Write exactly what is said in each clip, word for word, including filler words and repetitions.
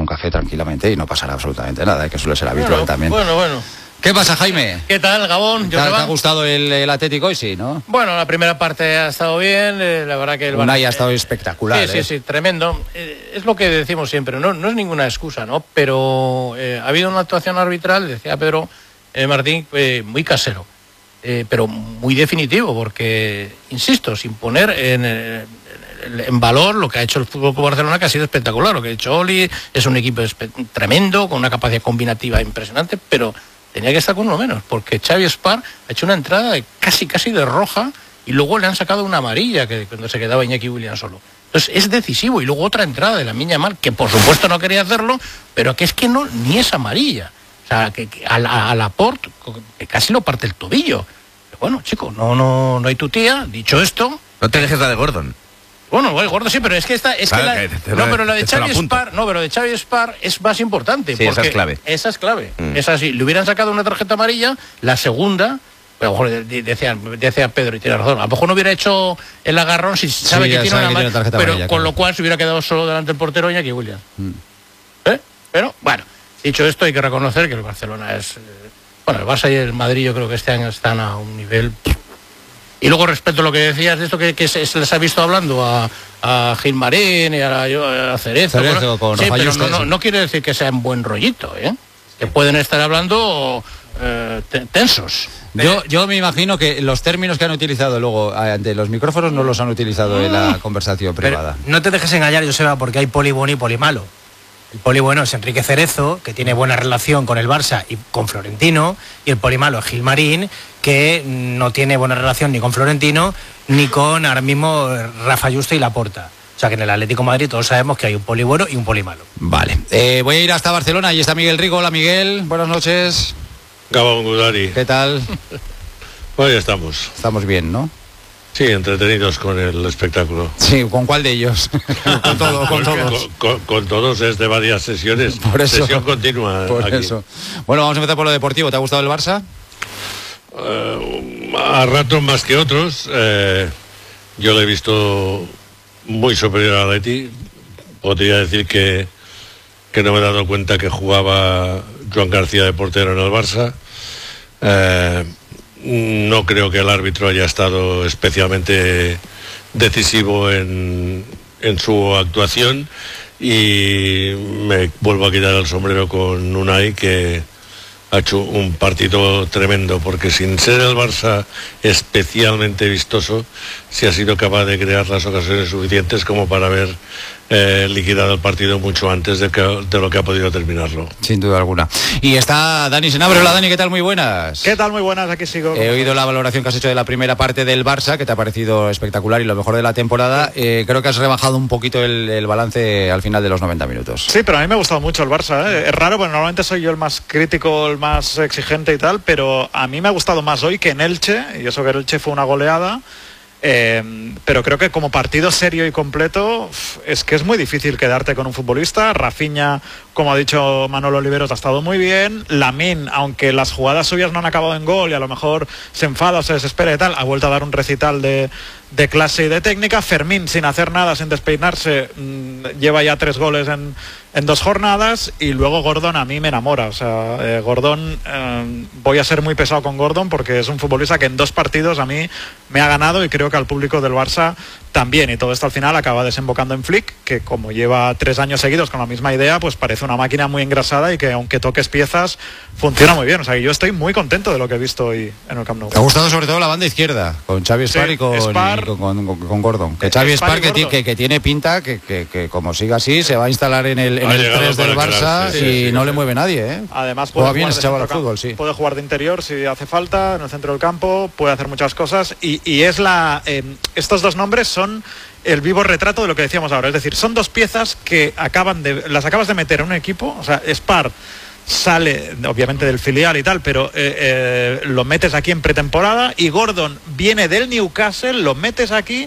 un café tranquilamente y no pasará absolutamente nada, que suele ser habitual bueno, también. Bueno, bueno. ¿Qué pasa, Jaime? ¿Qué tal, Gabón? ¿Te, ¿Te ha gustado el, el Atlético hoy? Sí, ¿no? Bueno, la primera parte ha estado bien, eh, la verdad que el Unai ha estado espectacular. Sí, ¿eh? sí, sí, tremendo. Eh, es lo que decimos siempre, no, no es ninguna excusa, ¿no? Pero eh, ha habido una actuación arbitral, decía Pedro eh, Martín, eh, muy casero, eh, pero muy definitivo, porque, insisto, sin poner en... en en valor lo que ha hecho el Fútbol Club Barcelona, que ha sido espectacular. Lo que ha hecho Oli es un equipo tremendo, con una capacidad combinativa impresionante, pero tenía que estar con uno menos, porque Xavi Espar ha hecho una entrada de casi casi de roja y luego le han sacado una amarilla que cuando se quedaba Iñaki Williams solo. Entonces es decisivo, y luego otra entrada de Lamine Yamal, que por supuesto no quería hacerlo, pero que es que no, ni es amarilla. O sea, que, que a, la, a Laporte que casi lo parte el tobillo. Pero bueno, chico, no, no, no hay tu tía. Dicho esto, no te dejes la de Gordon. Bueno, el gordo sí, pero es que esta, es claro, que la, que te, no, pero la de te Xavi Espar, no, pero de Xavi Espar es más importante. Sí, porque esa es clave. Esa es clave. Mm. Esa sí, le hubieran sacado una tarjeta amarilla, la segunda, pero a lo mejor decía, decía Pedro y tiene razón, a lo mejor no hubiera hecho el agarrón si sabe sí, que tiene sabe una que amarilla, tiene tarjeta pero amarilla, con claro. lo cual se hubiera quedado solo delante del portero Iñaki Williams. Mm. ¿Eh? Pero bueno, dicho esto, hay que reconocer que el Barcelona es, eh, bueno, el Barça y el Madrid yo creo que este año están a un nivel. Y luego respecto a lo que decías de esto que, que se, se les ha visto hablando a, a Gilmarín y a, a Cerezo, Cerezo bueno, con sí, Rafa pero Yuste, no, no, sí. no quiere decir que sea en buen rollito, ¿eh? Que pueden estar hablando eh, tensos. Yo, yo me imagino que los términos que han utilizado luego ante los micrófonos no los han utilizado en la conversación privada. Pero no te dejes engañar, Joseba, porque hay poli bueno y poli malo. El poli bueno es Enrique Cerezo, que tiene buena relación con el Barça y con Florentino, y el poli malo es Gilmarín, que no tiene buena relación ni con Florentino ni con ahora mismo Rafa Yuste y Laporta. O sea que en el Atlético de Madrid todos sabemos que hay un poli bueno y un poli malo. Vale, eh, voy a ir hasta Barcelona y está Miguel Rico. Hola Miguel, buenas noches. Gabón Gudari. ¿Qué tal? Pues ya estamos. Estamos bien, ¿no? Sí, entretenidos con el espectáculo. Sí, ¿con cuál de ellos? con todo, con Pues todos. Con, con, con todos es de varias sesiones. Por eso, Sesión continua. Por aquí. eso. Bueno, vamos a empezar por lo deportivo. ¿Te ha gustado el Barça? Uh, a ratos más que otros. Eh, yo lo he visto muy superior a Leti. Podría decir que, que no me he dado cuenta que jugaba Joan García de portero en el Barça. Eh, no creo que el árbitro haya estado especialmente decisivo en, en su actuación, y me vuelvo a quitar el sombrero con Unai, que ha hecho un partido tremendo, porque sin ser el Barça especialmente vistoso, sí ha sido capaz de crear las ocasiones suficientes como para haber eh, liquidado el partido mucho antes de, que, de lo que ha podido terminarlo. Sin duda alguna. Y está Dani Senabre. Hola Dani, ¿qué tal? Muy buenas. ¿Qué tal? Muy buenas, aquí sigo. He oído la valoración que has hecho de la primera parte del Barça, que te ha parecido espectacular y lo mejor de la temporada. Eh, creo que has rebajado un poquito el, el balance al final de los noventa minutos. Sí, pero a mí me ha gustado mucho el Barça, ¿eh? Es raro, porque normalmente soy yo el más crítico, el más exigente y tal, pero a mí me ha gustado más hoy que en Elche, y eso que el Elche fue una goleada. Eh, pero creo que como partido serio y completo es que es muy difícil quedarte con un futbolista. Rafinha, como ha dicho Manolo Oliveros, ha estado muy bien. Lamine, aunque las jugadas suyas no han acabado en gol y a lo mejor se enfada o se desespera y tal, ha vuelto a dar un recital de, de clase y de técnica. Fermín, sin hacer nada, sin despeinarse, mmm, lleva ya tres goles en, en dos jornadas. Y luego Gordon a mí me enamora. O sea, eh, Gordon, eh, voy a ser muy pesado con Gordon porque es un futbolista que en dos partidos a mí me ha ganado, y creo que al público del Barça también. Y todo esto al final acaba desembocando en Flick, que como lleva tres años seguidos con la misma idea, pues parece una máquina muy engrasada y que aunque toques piezas funciona muy bien. O sea, yo estoy muy contento de lo que he visto hoy en el Camp Nou. Me ha gustado sobre todo la banda izquierda, con Xavi Espar, sí, y, con, Spar, y con, con, con, con Gordon. Que Xavi Espar, que, que, que, que tiene pinta que, que, que como siga así se va a instalar en el, en el tres del Barça, sí, y sí, no sí, le sí. mueve nadie, ¿eh? Además puede jugar, bien de al fútbol, sí. puede jugar de interior si hace falta, en el centro del campo, puede hacer muchas cosas, y, y es la eh, estos dos nombres son el vivo retrato de lo que decíamos ahora. Es decir, son dos piezas que acaban de las acabas de meter en un equipo. O sea, Spar sale obviamente del filial y tal, pero eh, eh, lo metes aquí en pretemporada, y Gordon viene del Newcastle, lo metes aquí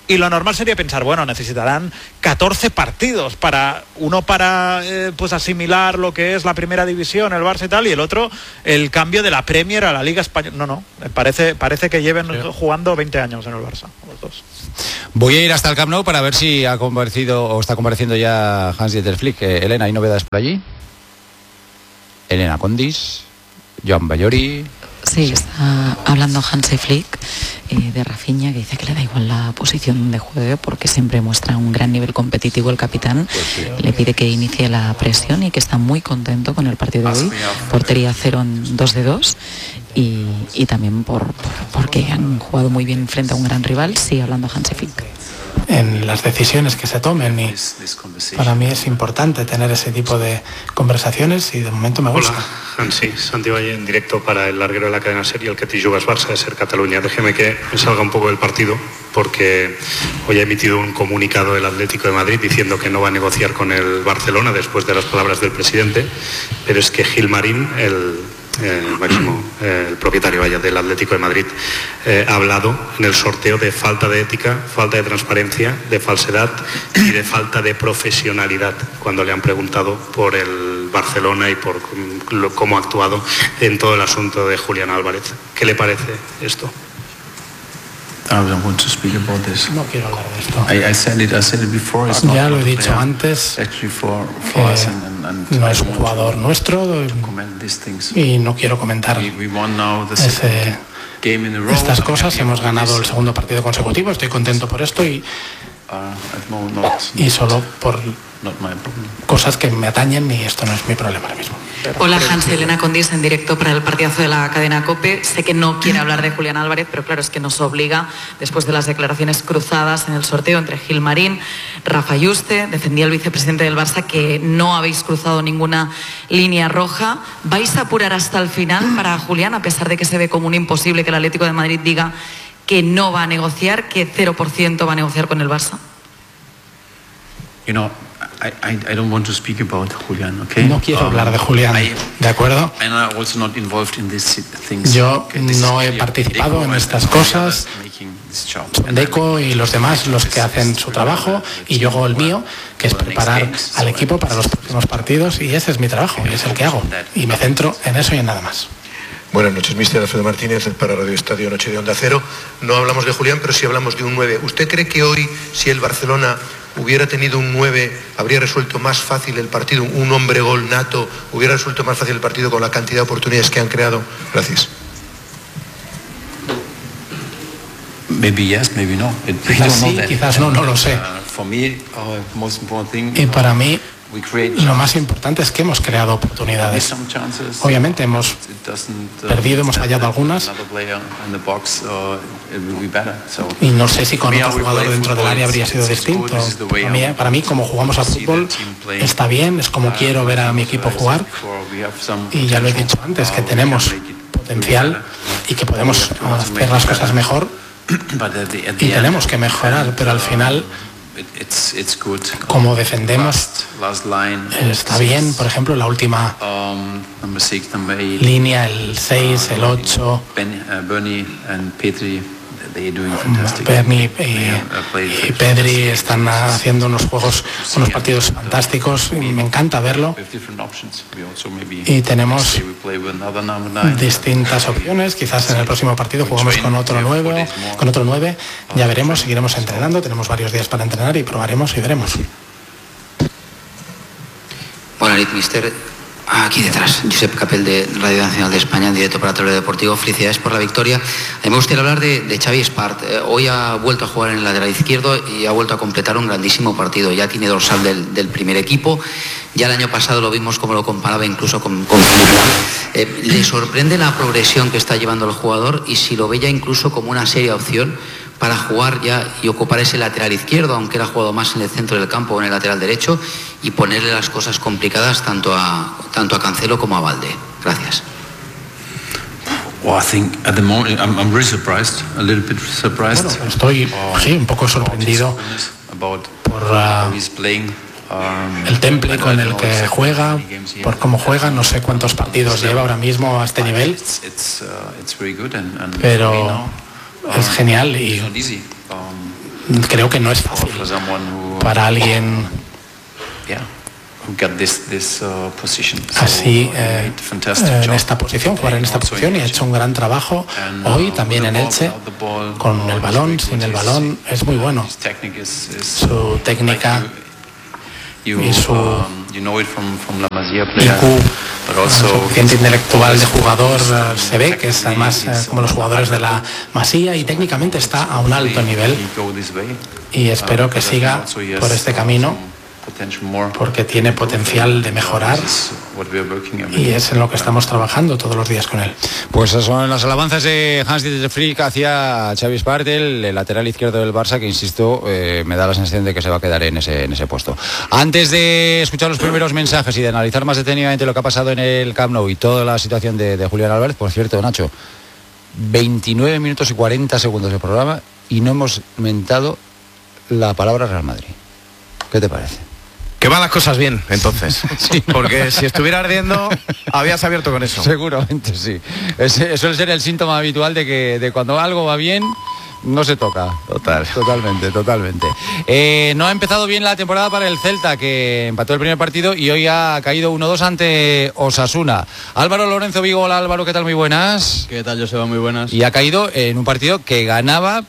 y lo normal sería pensar, bueno, necesitarán catorce partidos para uno para eh, pues asimilar lo que es la primera división, el Barça y tal, y el otro el cambio de la Premier a la Liga Española. No, no, parece, parece que lleven sí. jugando veinte años en el Barça, los dos. Voy a ir hasta el Camp Nou para ver si ha comparecido o está compareciendo ya Hans-Dieter Flick. Eh, Elena, ¿hay novedades por allí? Elena Condis, Joan Bayori. Sí, está hablando Hansi Flick eh, de Rafinha, que dice que le da igual la posición donde juegue porque siempre muestra un gran nivel competitivo el capitán. Pues sí. Le pide que inicie la presión y que está muy contento con el partido de hoy. Portería cero en dos de dos. Y, y también por, por porque han jugado muy bien frente a un gran rival. Sí, hablando Hansi Flick. En las decisiones que se tomen, y para mí es importante tener ese tipo de conversaciones y de momento me gusta. Hola, Hansi, Santi Valle en directo para el larguero de la cadena SER y el que te jugas Barça de SER Cataluña. Déjeme que me salga un poco del partido porque hoy ha emitido un comunicado el Atlético de Madrid diciendo que no va a negociar con el Barcelona después de las palabras del presidente, pero es que Gilmarín, el Eh, máximo, eh, el propietario vaya, del Atlético de Madrid, eh, ha hablado en el sorteo de falta de ética, falta de transparencia, de falsedad y de falta de profesionalidad cuando le han preguntado por el Barcelona y por lo, cómo ha actuado en todo el asunto de Julián Álvarez. ¿Qué le parece esto? I don't want to speak about this. No quiero hablar de esto. I, I said it, I said it before. It's ya lo he dicho antes, for, for que and, and no es un jugador nuestro y no quiero comentar we, we ese, estas cosas. Hemos ganado el segundo partido consecutivo, estoy contento por esto y, y solo por cosas que me atañen, y esto no es mi problema ahora mismo. Hola, Hans, Elena Condis en directo para el partidazo de la cadena COPE. Sé que no quiere hablar de Julián Álvarez, pero claro, es que nos obliga, después de las declaraciones cruzadas en el sorteo entre Gilmarín, Rafa Yuste, defendía el vicepresidente del Barça que no habéis cruzado ninguna línea roja. ¿Vais a apurar hasta el final para Julián, a pesar de que se ve como un imposible que el Atlético de Madrid diga que no va a negociar, que cero por ciento va a negociar con el Barça? You know, I, I, I don't want to speak about Julián, okay? No quiero um, hablar de Julián, I, ¿de acuerdo? Yo no he participado en estas cosas. Son Deco y los demás los que hacen su trabajo y yo hago el mío, que es preparar al equipo para los próximos partidos, y ese es mi trabajo y es el que hago. Y me centro en eso y en nada más. Buenas noches, mister Alfredo Martínez para Radio Estadio Noche de Onda Cero. No hablamos de Julián, pero sí hablamos de un nueve. ¿Usted cree que hoy, si el Barcelona hubiera tenido un nueve, habría resuelto más fácil el partido? Un hombre gol nato, hubiera resuelto más fácil el partido con la cantidad de oportunidades que han creado. Gracias. Maybe yes, maybe no. Quizás sí, quizás no, no lo sé. Y para mí lo más importante es que hemos creado oportunidades. Obviamente hemos perdido, hemos fallado algunas, y no sé si con otro jugador dentro del área habría sido distinto. Para mí, para mí, como jugamos a fútbol, está bien, es como quiero ver a mi equipo jugar, y ya lo he dicho antes, que tenemos potencial y que podemos hacer las cosas mejor y tenemos que mejorar, pero al final, como defendemos, está bien. Por ejemplo, la última línea, el seis, el ocho, Bernie y, y Pedri están haciendo unos juegos, unos partidos fantásticos, y me encanta verlo. Y tenemos distintas opciones. Quizás en el próximo partido jugamos con otro nueve, con otro nueve. Ya veremos, seguiremos entrenando. Tenemos varios días para entrenar y probaremos y veremos. Buenas noches, mister. Aquí detrás, Josep Capel de Radio Nacional de España, en directo para Toledo Deportivo. Felicidades por la victoria. A mí me gustaría hablar de, de Xavi Espart. Eh, hoy ha vuelto a jugar en el lateral izquierdo y ha vuelto a completar un grandísimo partido. Ya tiene dorsal del, del primer equipo. Ya el año pasado lo vimos como lo comparaba incluso con, con eh, ¿Le sorprende la progresión que está llevando el jugador, y si lo ve ya incluso como una seria opción para jugar ya y ocupar ese lateral izquierdo, aunque él ha jugado más en el centro del campo o en el lateral derecho, y ponerle las cosas complicadas tanto a tanto a Cancelo como a Valde? Gracias. Well, I think at the moment I'm, I'm really surprised, a little bit surprised. Bueno, estoy sí, un poco sorprendido por uh, el temple con el que juega, por cómo juega. No sé cuántos partidos lleva ahora mismo a este nivel, pero es genial y creo que no es fácil para alguien así eh, en esta posición, jugar en esta posición, y ha hecho un gran trabajo hoy también en Elche, con el balón, sin el balón, es muy bueno. Su técnica y su I Q, su coeficiente intelectual de jugador se ve que es además eh, como los jugadores de la Masía, y técnicamente está a un alto nivel, y espero que siga por este camino porque tiene potencial de mejorar, y es en lo que estamos trabajando todos los días con él. Pues esas son las alabanzas de Hans-Dieter Flick hacia Xavi Spartel, el lateral izquierdo del Barça, que insisto, eh, me da la sensación de que se va a quedar en ese, en ese puesto. Antes de escuchar los primeros mensajes y de analizar más detenidamente lo que ha pasado en el Camp Nou y toda la situación de, de Julián Álvarez, por cierto, Nacho, veintinueve minutos y cuarenta segundos de programa y no hemos mentado la palabra Real Madrid. ¿Qué te parece? Que van las cosas bien, entonces. Sí. Porque si estuviera ardiendo, habías abierto con eso. Seguramente sí. Ese suele ser el síntoma habitual de que de cuando algo va bien, no se toca. Total. Totalmente, totalmente. Eh, no ha empezado bien la temporada para el Celta, que empató el primer partido y hoy ha caído uno dos ante Osasuna. Álvaro Lorenzo Vigo, hola Álvaro, ¿qué tal? Muy buenas. ¿Qué tal, Joseba? Muy buenas. Y ha caído en un partido que ganaba,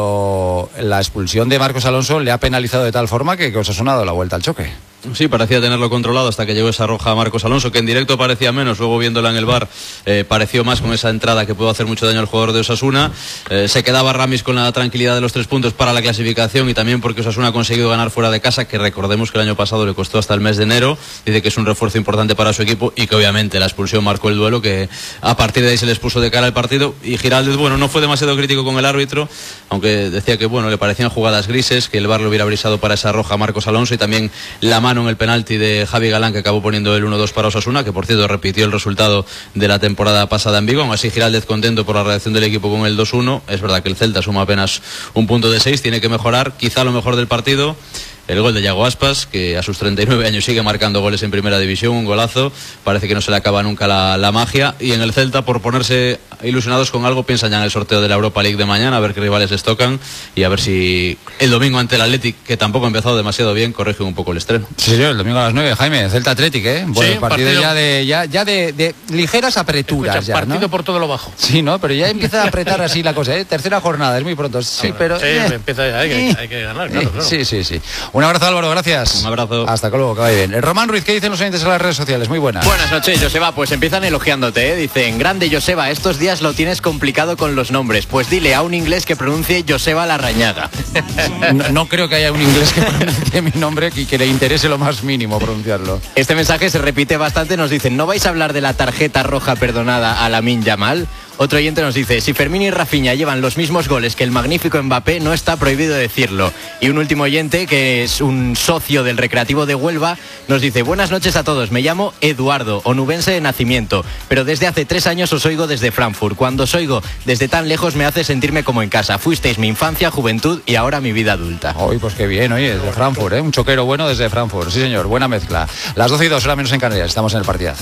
pero la expulsión de Marcos Alonso le ha penalizado de tal forma que, que Osasuna ha dado la vuelta al choque. Sí, parecía tenerlo controlado hasta que llegó esa roja a Marcos Alonso, que en directo parecía menos, luego viéndola en el V A R eh, pareció más con esa entrada que pudo hacer mucho daño al jugador de Osasuna. Eh, se quedaba Ramis con la tranquilidad de los tres puntos para la clasificación, y también porque Osasuna ha conseguido ganar fuera de casa, que recordemos que el año pasado le costó hasta el mes de enero. Dice que es un refuerzo importante para su equipo y que obviamente la expulsión marcó el duelo, que a partir de ahí se les puso de cara al partido. Y Giraldez, bueno, no fue demasiado crítico con el árbitro, aunque decía que bueno, le parecían jugadas grises, que el V A R lo hubiera brisado para esa roja a Marcos Alonso, y también la mano en el penalti de de Javi Galán, que acabó poniendo el uno dos para Osasuna, que por cierto repitió el resultado de la temporada pasada en Vigo. Aún así, Giraldez contento por la reacción del equipo con el dos uno. Es verdad que el Celta suma apenas un punto de seis, tiene que mejorar. Quizá lo mejor del partido, el gol de Yago Aspas, que a sus treinta y nueve años sigue marcando goles en primera división, un golazo. Parece que no se le acaba nunca la, la magia. Y en el Celta, por ponerse ilusionados con algo, piensan ya en el sorteo de la Europa League de mañana, a ver qué rivales les tocan y a ver si el domingo ante el Athletic, que tampoco ha empezado demasiado bien, corrige un poco el estreno. Sí, señor, el domingo a las nueve, Jaime, Celta Athletic, ¿eh? Bueno, sí, partido, partido ya de ya, ya de, de ligeras apreturas. Escucha, ya, partido ¿no? por todo lo bajo. Sí, ¿no? Pero ya empieza a apretar así la cosa, ¿eh? Tercera jornada, es muy pronto. Sí, pero... Sí, eh, empieza ya, hay que, hay que ganar, claro, claro. Sí, sí, sí. Un abrazo, Álvaro, gracias. Un abrazo. Hasta luego, que vaya bien. El Román Ruiz, ¿qué dicen los oyentes en las redes sociales? Muy buenas. Buenas noches, Joseba. Pues empiezan elogiándote, ¿eh? Dicen, grande Joseba, estos días lo tienes complicado con los nombres. Pues dile a un inglés que pronuncie Joseba Larrañaga. No, no creo que haya un inglés que pronuncie mi nombre y que le interese lo más mínimo pronunciarlo. Este mensaje se repite bastante, nos dicen, ¿no vais a hablar de la tarjeta roja perdonada a Lamine Yamal? Otro oyente nos dice, si Fermín y Rafinha llevan los mismos goles que el magnífico Mbappé, no está prohibido decirlo. Y un último oyente, que es un socio del Recreativo de Huelva, nos dice, buenas noches a todos, me llamo Eduardo, onubense de nacimiento, pero desde hace tres años os oigo desde Frankfurt. Cuando os oigo desde tan lejos me hace sentirme como en casa. Fuisteis mi infancia, juventud y ahora mi vida adulta. Hoy, pues qué bien, oye, desde Frankfurt, ¿eh? Un choquero bueno desde Frankfurt, sí señor, buena mezcla. Las doce y dos, hora menos en Canarias, estamos en el partidazo.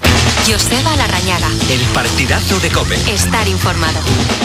Joseba Larrañaga. El partidazo de COPE. Estar informado.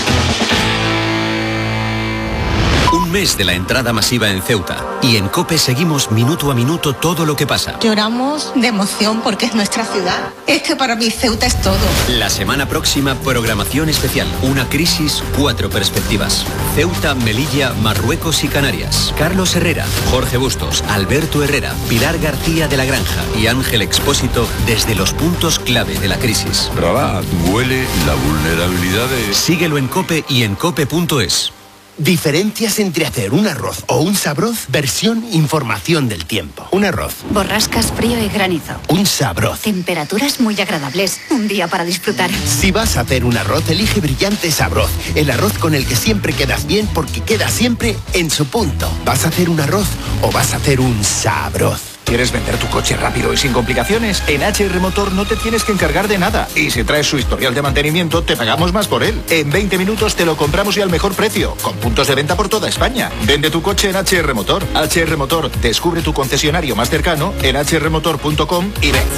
Un mes de la entrada masiva en Ceuta y en COPE seguimos minuto a minuto todo lo que pasa. Lloramos de emoción porque es nuestra ciudad. Es que para mí Ceuta es todo. La semana próxima, programación especial. Una crisis, cuatro perspectivas. Ceuta, Melilla, Marruecos y Canarias. Carlos Herrera, Jorge Bustos, Alberto Herrera, Pilar García de la Granja y Ángel Expósito desde los puntos clave de la crisis. Rabat, huele la vulnerabilidad de... Síguelo en COPE y en cope punto es. Diferencias entre hacer un arroz o un sabroz, versión información del tiempo. Un arroz. Borrascas, frío y granizo. Un sabroz. Temperaturas muy agradables. Un día para disfrutar. Si vas a hacer un arroz, elige Brillante Sabroz. El arroz con el que siempre quedas bien porque queda siempre en su punto. ¿Vas a hacer un arroz o vas a hacer un sabroz? ¿Quieres vender tu coche rápido y sin complicaciones? En H R Motor no te tienes que encargar de nada. Y si traes su historial de mantenimiento, te pagamos más por él. En veinte minutos te lo compramos y al mejor precio, con puntos de venta por toda España. Vende tu coche en H R Motor. H R Motor, descubre tu concesionario más cercano en h r motor punto com y ven.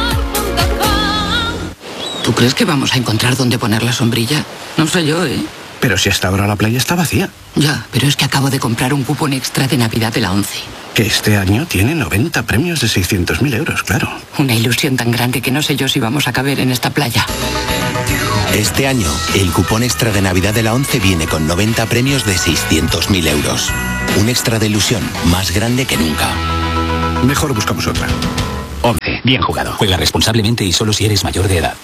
¿Tú crees que vamos a encontrar dónde poner la sombrilla? No sé yo, ¿eh? Pero si hasta ahora la playa está vacía. Ya, pero es que acabo de comprar un cupón extra de Navidad de la ONCE. Que este año tiene noventa premios de seiscientos mil euros, claro. Una ilusión tan grande que no sé yo si vamos a caber en esta playa. Este año, el cupón extra de Navidad de la ONCE viene con noventa premios de seiscientos mil euros. Un extra de ilusión más grande que nunca. Mejor buscamos otra. ONCE, bien jugado. Juega responsablemente y solo si eres mayor de edad.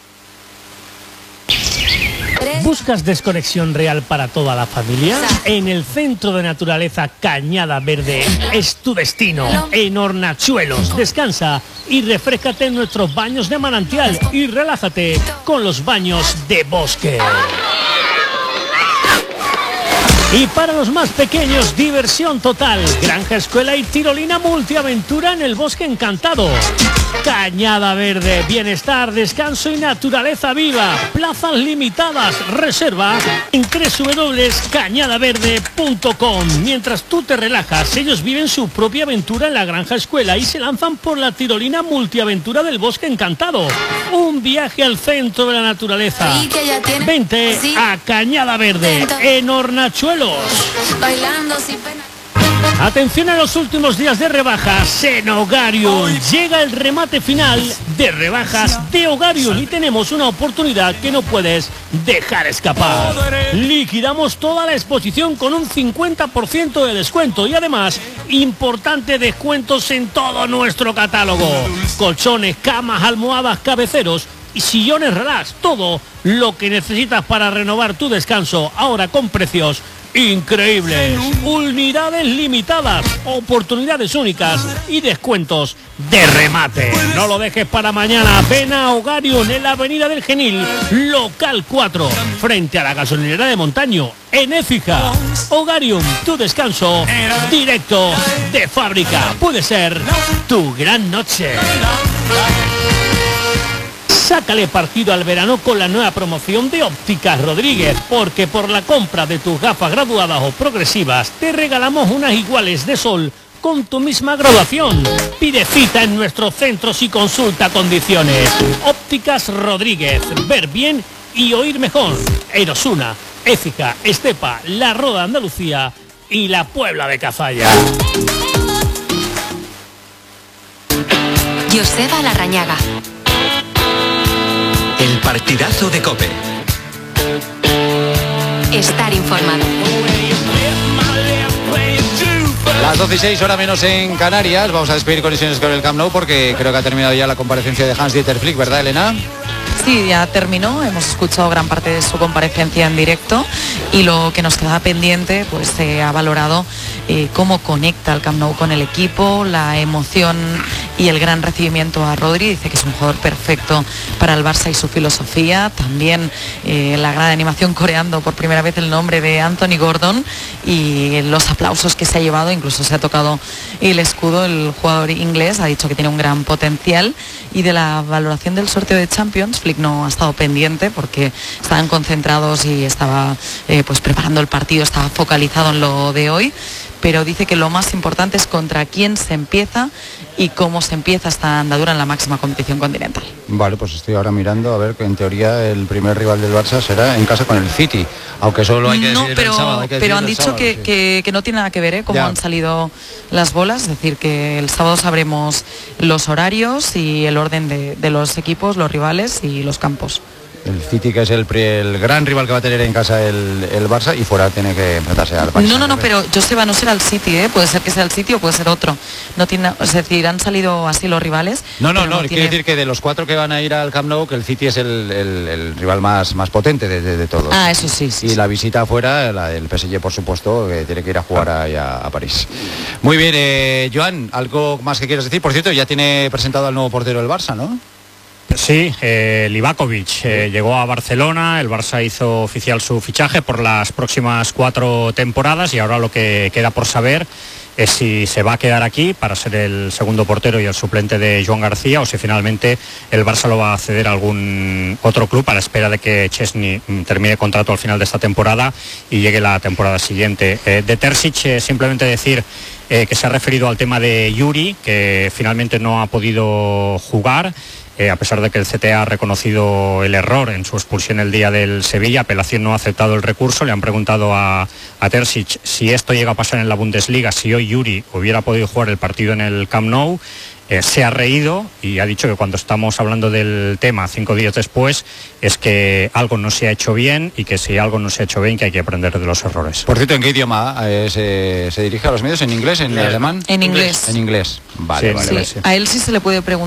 ¿Buscas desconexión real para toda la familia? En el Centro de Naturaleza Cañada Verde es tu destino. En Hornachuelos, descansa y refréscate en nuestros baños de manantial y relájate con los baños de bosque. Y para los más pequeños, diversión total. Granja, escuela y tirolina multiaventura en el Bosque Encantado. Cañada Verde, bienestar, descanso y naturaleza viva. Plazas limitadas, reserva en doble u doble u doble u punto cañada verde punto com. Mientras tú te relajas, ellos viven su propia aventura en la Granja Escuela y se lanzan por la tirolina multiaventura del Bosque Encantado. Un viaje al centro de la naturaleza. Vente a Cañada Verde, en Hornachuelos. Bailando sin pena. Atención a los últimos días de rebajas en Hogarium. Llega el remate final de rebajas de Hogarium y tenemos una oportunidad que no puedes dejar escapar. Liquidamos toda la exposición con un cincuenta por ciento de descuento y además importantes descuentos en todo nuestro catálogo. Colchones, camas, almohadas, cabeceros y sillones relax. Todo lo que necesitas para renovar tu descanso ahora con precios increíbles, unidades limitadas, oportunidades únicas y descuentos de remate. No lo dejes para mañana. Ven a Hogarium en la Avenida del Genil, local cuatro, frente a la gasolinera de Montaño, en Écija. Hogarium, tu descanso directo de fábrica. Puede ser tu gran noche. Sácale partido al verano con la nueva promoción de Ópticas Rodríguez, porque por la compra de tus gafas graduadas o progresivas te regalamos unas iguales de sol con tu misma graduación. Pide cita en nuestros centros y consulta condiciones. Ópticas Rodríguez, ver bien y oír mejor. Erosuna, Écija, Estepa, La Roda, Andalucía y la Puebla de Cazalla. Joseba Larrañaga. El partidazo de COPE. Estar informado. Las doce y seis, hora menos en Canarias. Vamos a despedir conexiones con el Camp Nou porque creo que ha terminado ya la comparecencia de Hans-Dieter Flick, ¿verdad, Elena? Sí, ya terminó, hemos escuchado gran parte de su comparecencia en directo y lo que nos quedaba pendiente, pues se ha valorado eh, cómo conecta el Camp Nou con el equipo, la emoción y el gran recibimiento a Rodri. Dice que es un jugador perfecto para el Barça y su filosofía. También eh, la gran animación coreando por primera vez el nombre de Anthony Gordon y los aplausos que se ha llevado, incluso se ha tocado el escudo. El jugador inglés ha dicho que tiene un gran potencial. Y de la valoración del sorteo de Champions, Flick no ha estado pendiente porque estaban concentrados y estaba eh, pues preparando el partido, estaba focalizado en lo de hoy, pero dice que lo más importante es contra quién se empieza y cómo se empieza esta andadura en la máxima competición continental. Vale, pues estoy ahora mirando a ver que en teoría el primer rival del Barça será en casa con el City, aunque solo hay que no, decir pero, el sábado. Hay que pero han el dicho sábado, que, sí. que, que no tiene nada que ver, ¿eh? Cómo Ya. han salido las bolas, es decir, que el sábado sabremos los horarios y el orden de, de los equipos, los rivales y los campos. El City, que es el, pri- el gran rival que va a tener en casa el, el Barça, y fuera tiene que enfrentarse al Paris. No, no, no, pero Joseba no será el City, ¿eh? Puede ser que sea el City o puede ser otro. No tiene, es decir, han salido así los rivales. No, no, pero no, tiene- quiere decir que de los cuatro que van a ir al Camp Nou, que el City es el, el- el rival más, más potente de, de- de todos. Ah, eso sí, sí. Y la visita afuera, la del P S G, por supuesto, que tiene que ir a jugar ahí a, a París. Muy bien, eh, Joan, ¿algo más que quieras decir? Por cierto, ya tiene presentado al nuevo portero del Barça, ¿no? Sí, eh, Livakovic eh, llegó a Barcelona, el Barça hizo oficial su fichaje por las próximas cuatro temporadas y ahora lo que queda por saber es si se va a quedar aquí para ser el segundo portero y el suplente de Joan García o si finalmente el Barça lo va a ceder a algún otro club a la espera de que Chesney mm, termine contrato al final de esta temporada y llegue la temporada siguiente. Eh, de Terzic, eh, simplemente decir eh, que se ha referido al tema de Yuri, que finalmente no ha podido jugar. Eh, a pesar de que el C T A ha reconocido el error en su expulsión el día del Sevilla, apelación no ha aceptado el recurso. Le han preguntado a, a Terzic si esto llega a pasar en la Bundesliga, si hoy Yuri hubiera podido jugar el partido en el Camp Nou. Eh, se ha reído y ha dicho que cuando estamos hablando del tema cinco días después es que algo no se ha hecho bien y que si algo no se ha hecho bien que hay que aprender de los errores. Por cierto, ¿en qué idioma eh, se, se dirige a los medios? ¿En inglés? ¿En Eh, alemán? En inglés. En inglés. Vale, Sí, vale. sí. vale, sí. A él sí se le puede preguntar.